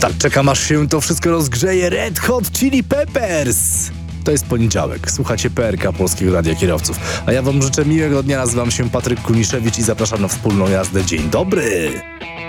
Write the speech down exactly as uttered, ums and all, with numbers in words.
Tak czekam, aż się to wszystko rozgrzeje. Red Hot Chili Peppers! To jest poniedziałek. Słuchacie P R K Polskiego Radia Kierowców. A ja wam życzę miłego dnia. Nazywam się Patryk Kuniszewicz i zapraszam na wspólną jazdę. Dzień dobry!